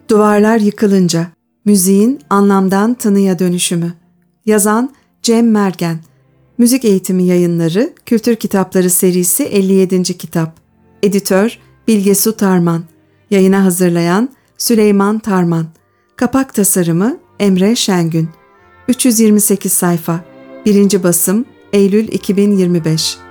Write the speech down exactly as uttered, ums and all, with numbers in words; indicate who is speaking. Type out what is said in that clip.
Speaker 1: Duvarlar yıkılınca, müziğin anlamdan tınıya dönüşümü. Yazan Cem Mergen. Müzik Eğitimi Yayınları Kültür Kitapları serisi elli yedinci kitap. Editör Bilge Su Tarman. Yayına hazırlayan Süleyman Tarman. Kapak tasarımı Emre Şengün. üç yüz yirmi sekiz sayfa. Birinci basım Eylül iki bin yirmi beş.